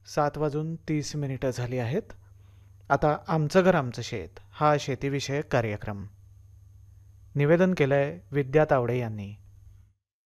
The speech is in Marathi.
7:30 झाली आहेत. आता आमचं घर आमचं शेत हा शेतीविषयक कार्यक्रम. निवेदन केलंय विद्या तावडे यांनी.